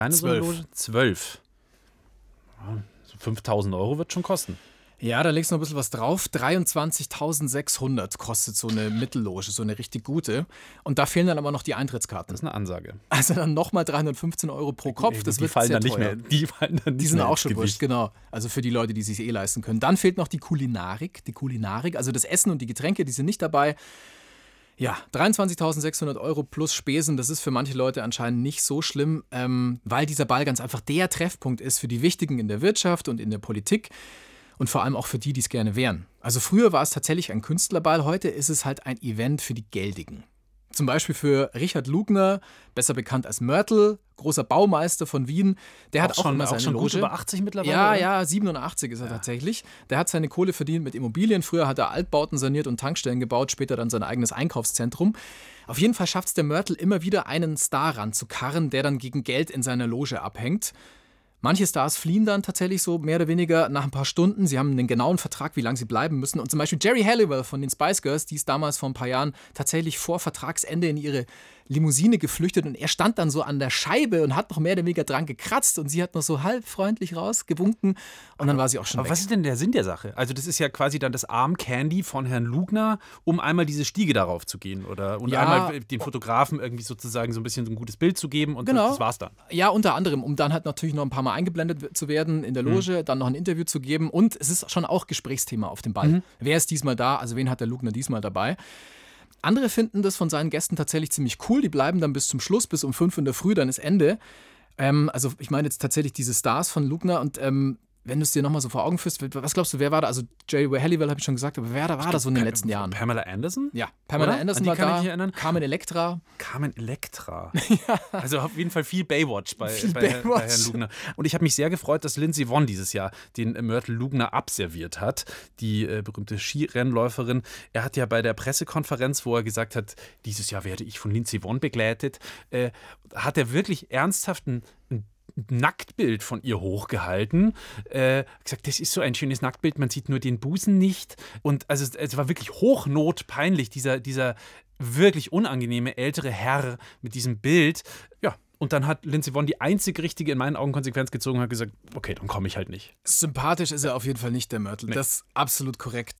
Eine so eine Loge? 12. Ja, so 5.000 Euro wird schon kosten. Ja, da legst du noch ein bisschen was drauf. 23.600 kostet so eine Mittelloge, so eine richtig gute. Und da fehlen dann aber noch die Eintrittskarten. Das ist eine Ansage. Also dann nochmal 315 Euro pro Kopf. Das die wird fallen sehr dann nicht teuer. mehr. Die fallen dann nicht Die sind mehr auch ins schon Gewicht. wurscht, genau. Also für die Leute, die es sich leisten können. Dann fehlt noch die Kulinarik. Also das Essen und die Getränke, die sind nicht dabei. Ja, 23.600 Euro plus Spesen, das ist für manche Leute anscheinend nicht so schlimm, weil dieser Ball ganz einfach der Treffpunkt ist für die Wichtigen in der Wirtschaft und in der Politik. Und vor allem auch für die, die es gerne wären. Also früher war es tatsächlich ein Künstlerball, heute ist es halt ein Event für die Geldigen. Zum Beispiel für Richard Lugner, besser bekannt als Mörtel, großer Baumeister von Wien. Der hat auch immer seine schon Loge. Gut über 80 mittlerweile? Ja, oder? ja, 87 ist er tatsächlich. Der hat seine Kohle verdient mit Immobilien. Früher hat er Altbauten saniert und Tankstellen gebaut, später dann sein eigenes Einkaufszentrum. Auf jeden Fall schafft es der Mörtel immer wieder, einen Star ranzukarren, der dann gegen Geld in seiner Loge abhängt. Manche Stars fliehen dann tatsächlich so mehr oder weniger nach ein paar Stunden. Sie haben einen genauen Vertrag, wie lange sie bleiben müssen. Und zum Beispiel Jerry Halliwell von den Spice Girls, die ist damals vor ein paar Jahren tatsächlich vor Vertragsende in ihre Limousine geflüchtet. Und er stand dann so an der Scheibe und hat noch mehr oder weniger dran gekratzt. Und sie hat noch so halb freundlich rausgewunken. Und dann war sie auch schon Aber weg. was ist denn der Sinn der Sache? Also das ist ja quasi dann das Arm-Candy von Herrn Lugner, um einmal diese Stiege darauf zu gehen. Und Ja. einmal den Fotografen irgendwie sozusagen so ein bisschen so ein gutes Bild zu geben. Und Genau. das war's dann. Ja, unter anderem, um dann halt natürlich noch ein paar Mal eingeblendet zu werden in der Loge, dann noch ein Interview zu geben. Und es ist schon auch Gesprächsthema auf dem Ball. Wer ist diesmal da? Also wen hat der Lugner diesmal dabei? Andere finden das von seinen Gästen tatsächlich ziemlich cool. Die bleiben dann bis zum Schluss, bis um 5 in der Früh, dann ist Ende. Also ich meine jetzt tatsächlich diese Stars von Lugner und wenn du es dir nochmal so vor Augen führst, was glaubst du, wer war da? Also Jerry Halliwell habe ich schon gesagt, aber wer war da so in den letzten Jahren? Pamela Anderson? Ja, Pamela Oder? Anderson An die war kann ich da, mich erinnern. Carmen Electra. Carmen Electra. Also auf jeden Fall viel Baywatch bei Baywatch. Herrn Lugner. Und ich habe mich sehr gefreut, dass Lindsey Vonn dieses Jahr den Mörtel Lugner abserviert hat, die berühmte Skirennläuferin. Er hat ja bei der Pressekonferenz, wo er gesagt hat, dieses Jahr werde ich von Lindsey Vonn begleitet, hat er wirklich ernsthaft ein Nacktbild von ihr hochgehalten. Gesagt, das ist so ein schönes Nacktbild, man sieht nur den Busen nicht. Und also es war wirklich hochnotpeinlich, dieser wirklich unangenehme ältere Herr mit diesem Bild. Ja, und dann hat Lindsey Vonn die einzig richtige, in meinen Augen, Konsequenz gezogen und hat gesagt, okay, dann komme ich halt nicht. Sympathisch ist er auf jeden Fall nicht, der Mörtel. Nee. Das ist absolut korrekt.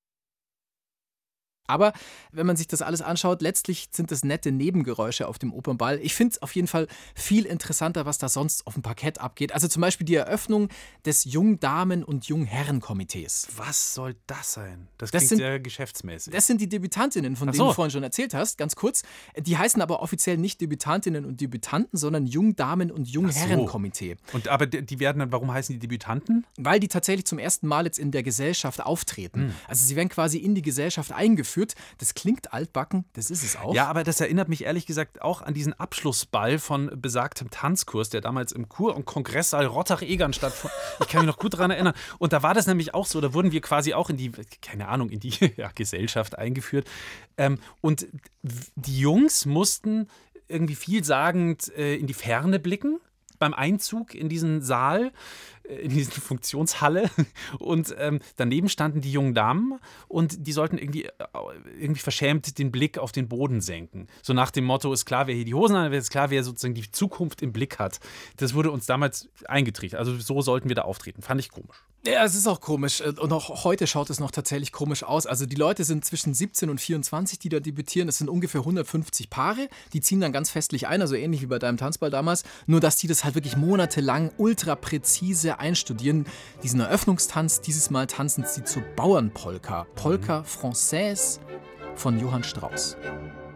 Aber wenn man sich das alles anschaut, letztlich sind das nette Nebengeräusche auf dem Opernball. Ich finde es auf jeden Fall viel interessanter, was da sonst auf dem Parkett abgeht. Also zum Beispiel die Eröffnung des Jungdamen- und Jungherrenkomitees. Was soll das sein? Das Das klingt sind- sehr geschäftsmäßig. Das sind die Debütantinnen, von Ach denen so. du vorhin schon erzählt hast, ganz kurz. Die heißen aber offiziell nicht Debütantinnen und Debütanten, sondern Jungdamen- und Jungherrenkomitee. Aber die werden dann, warum heißen die Debütanten? Weil die tatsächlich zum ersten Mal jetzt in der Gesellschaft auftreten. Also sie werden quasi in die Gesellschaft eingeführt. Das klingt altbacken, das ist es auch. Ja, aber das erinnert mich ehrlich gesagt auch an diesen Abschlussball von besagtem Tanzkurs, der damals im Kur- und Kongresssaal Rottach-Egern stattfand. Ich kann mich noch gut daran erinnern. Und da war das nämlich auch so, da wurden wir quasi auch in die, keine Ahnung, in die Gesellschaft eingeführt. Und die Jungs mussten irgendwie vielsagend in die Ferne blicken beim Einzug in diesen Saal, in diese Funktionshalle. Und daneben standen die jungen Damen und die sollten irgendwie verschämt den Blick auf den Boden senken. So nach dem Motto, ist klar, wer hier die Hosen hat, ist klar, wer sozusagen die Zukunft im Blick hat. Das wurde uns damals eingetrichtert. Also so sollten wir da auftreten. Fand ich komisch. Ja, es ist auch komisch. Und auch heute schaut es noch tatsächlich komisch aus. Also die Leute sind zwischen 17 und 24, die da debütieren. Es sind ungefähr 150 Paare. Die ziehen dann ganz festlich ein, also ähnlich wie bei deinem Tanzball damals. Nur, dass die das halt wirklich monatelang ultra präzise einstudieren. Diesen Eröffnungstanz, dieses Mal tanzen sie zur Bauernpolka. Polka Française von Johann Strauss.